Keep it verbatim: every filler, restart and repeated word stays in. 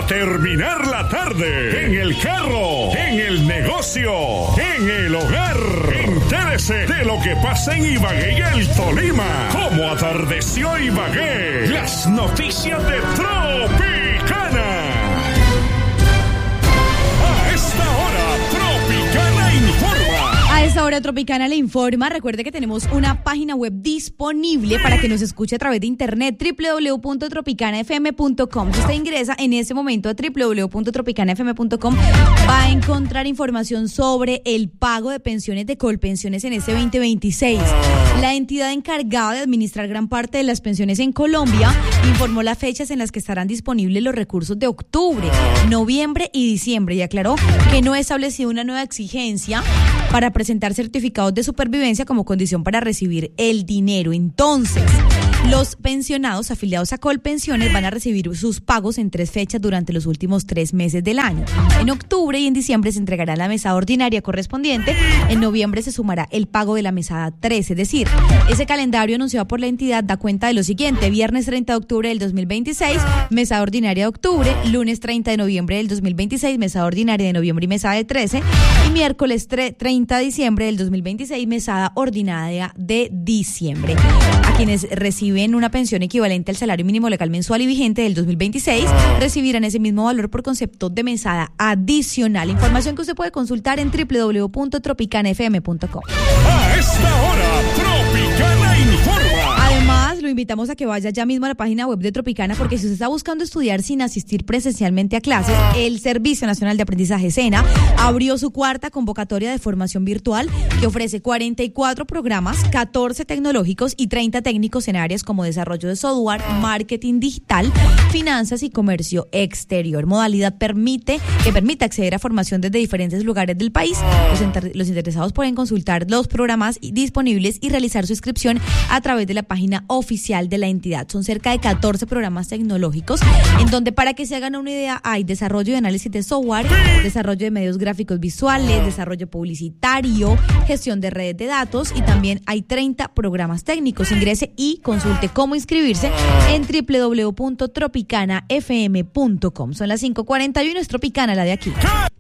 terminar la tarde, en el carro, en el negocio, en el hogar. Entérese de lo que pasa en Ibagué y el Tolima. Cómo atardeció Ibagué. Las noticias de Tropicana. A esta hora, Tropicana informa. A esta hora Tropicana le informa. Recuerde que tenemos una página web disponible para que nos escuche a través de internet, doble u doble u doble u punto tropicana f m punto com. Si usted ingresa en ese momento a doble u doble u doble u punto tropicana f m punto com, va a encontrar información sobre el pago de pensiones de Colpensiones en este veinte veintiséis. La entidad encargada de administrar gran parte de las pensiones en Colombia informó las fechas en las que estarán disponibles los recursos de octubre, noviembre y diciembre y aclaró que no ha establecido una nueva exigencia para presentar certificados de supervivencia como condición para recibir el dinero. Entonces, los pensionados afiliados a Colpensiones van a recibir sus pagos en tres fechas durante los últimos tres meses del año. En octubre y en diciembre se entregará la mesada ordinaria correspondiente. En noviembre se sumará el pago de la mesada tres, es decir, ese calendario anunciado por la entidad da cuenta de lo siguiente: viernes treinta de octubre del dos mil veintiséis, mesada ordinaria de octubre; lunes treinta de noviembre del dos mil veintiséis, mesada ordinaria de noviembre y mesada de trece; y miércoles treinta de diciembre del dos mil veintiséis, mesada ordinaria de diciembre. A quienes reciben una pensión equivalente al salario mínimo legal mensual y vigente del dos mil veintiséis recibirán ese mismo valor por concepto de mesada adicional. Información que usted puede consultar en doble u doble u doble u punto tropicana f m punto com. A esta hora, Tropicana informa. Además, lo invitamos a que vaya ya mismo a la página web de Tropicana, porque si usted está buscando estudiar sin asistir presencialmente a clases, el Servicio Nacional de Aprendizaje SENA abrió su cuarta convocatoria de formación virtual que ofrece cuarenta y cuatro programas, catorce tecnológicos y treinta técnicos en áreas como desarrollo de software, marketing digital, finanzas y comercio exterior. Modalidad permite que permite acceder a formación desde diferentes lugares del país. Los, inter, los interesados pueden consultar los programas disponibles y realizar su inscripción a través de la página oficial de la entidad. Son cerca de catorce programas tecnológicos en donde, para que se hagan una idea, hay desarrollo y análisis de software, desarrollo de medios gráficos visuales, desarrollo publicitario, gestión de redes de datos, y también hay treinta programas técnicos. Ingrese y consulte cómo inscribirse en doble u doble u doble u punto tropicana f m punto com. Son las cinco cuarenta y uno, es Tropicana, la de aquí.